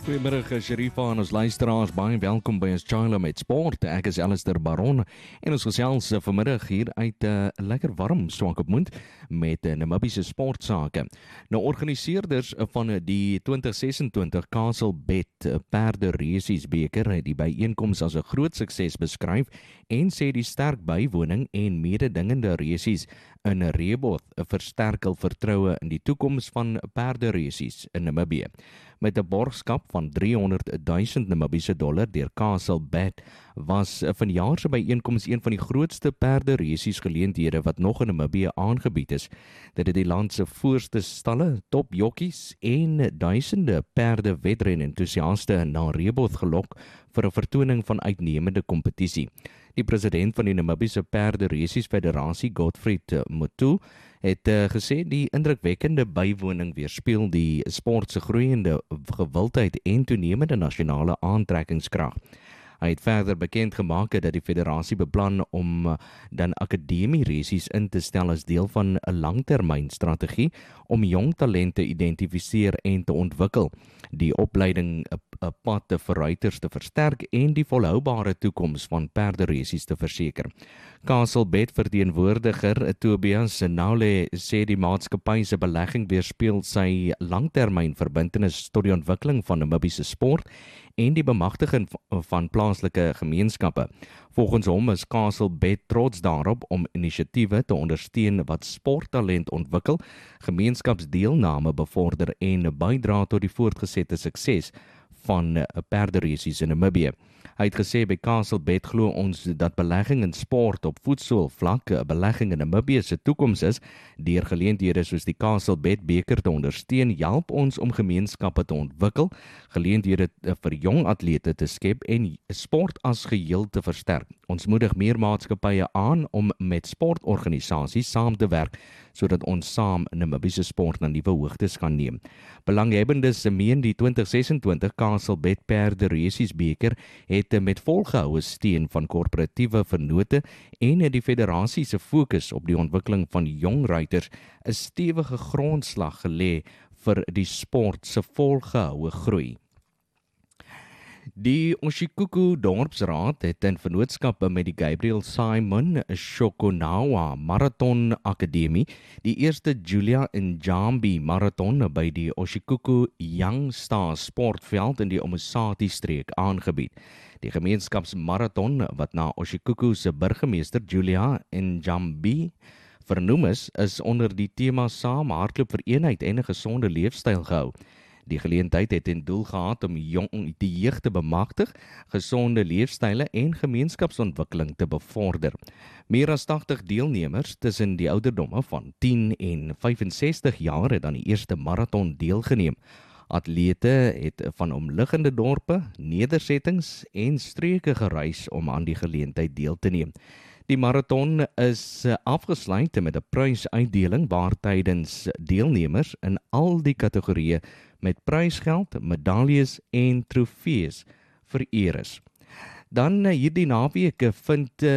Goeiemiddag, Sherifa en ons luisteraars, baie welkom by ons Chila met Sport. Ek is Alistair Baron en ons gesels vanmiddag hier uit lekker warm Swakopmund met Namibiese sportsake. Nou, organiseerders van die 2026 Castlebed Perde Resies beker het die byeenkoms as 'n groot sukses beskryf en sê die sterk bywoning en mededingende resies in Rehoboth versterk hul vertroue in die toekoms van perde resies in Namibië. Met 'n borgskap van $300,000 Namibiese deur Castlebed was vanjaar se byeenkoms een van die grootste perde resies geleenthede wat nog in Namibië aangebied is. Dit het die land se voorste stalle, topjokkies en duisende perde wedren entoesiaste na Rehoboth gelok vir 'n vertoning van uitnemende kompetisie. Die president van die Namibiese Perde Resies Federasie, Godfried Mutu, het gesê die indrukwekkende bywoning weerspieël die sport se groeiende gewildheid en toenemende nasionale aantrekkingskrag. Hy het verder bekend gemaak dat die federasie beplan om dan akademie resies in te stel as deel van 'n langtermynstrategie om jong talente identifiseer en te ontwikkel, die opleiding 'n pad vir ruiters te versterk en die volhoubare toekoms van perderesies te verseker. Castlebed verteenwoordiger Tobias Naule sê die maatskappy se belegging weerspieël sy langtermynverbintenis tot die ontwikkeling van Namibiese sport en die bemagtiging van plaaslike gemeenskappe. Volgens hom is Castlebed trots daarop om inisiatiewe te ondersteun wat sporttalent ontwikkel, gemeenskapsdeelname bevorder en bydra tot die voortgesette sukses van perderesies in Namibië. Hy het gesê by Castlebed glo ons dat belegging in sport op voetsoolvlak 'n belegging in Namibië se toekoms is. Deur geleenthede soos die Castlebed beker te ondersteun, help ons om gemeenskappe te ontwikkel, geleenthede vir jong atlete te skep en sport as geheel te versterk. Ons moedig meer maatskappye aan om met sportorganisasies saam te werk sodat ons saam Namibiese sport na nuwe hoogtes kan neem. Belanghebbendes meen die 2026 Castlebed Perde Resies beker het met volgehoue steun van korporatiewe vennote en die federasie se fokus op die ontwikkeling van jong ruiters 'n stewige grondslag gelê vir die sport se volgehoue groei. Die Oshikuku Dorpsraad het in vennootskap met die Gabriel Simon Shokonawa Marathon Akademie die eerste Julia Njambi Marathon by die Oshikuku Young Star Sportveld in die Omusati streek aangebied. Die gemeenskapsmarathon wat na Oshikuku se burgemeester Julia Njambi vernoem is onder die tema Saam hardloop vir eenheid en 'n gesonde leefstyl gehou. Die geleentheid het ten doel gehad om die jeug te bemagtig, gesonde leefstyle en gemeenskapsontwikkeling te bevorder. Meer as 80 deelnemers tussen die ouderdomme van 10 en 65 jaar het aan die eerste marathon deelgeneem. Atlete het van omliggende dorpe, nedersettings en streke gereis om aan die geleentheid deel te neem. Die marathon is afgesluit met 'n prysuitdeling waar tydens deelnemers in al die kategorieë met prysgeld, medaljes en trofees vereer is. Dan hierdie naweek vind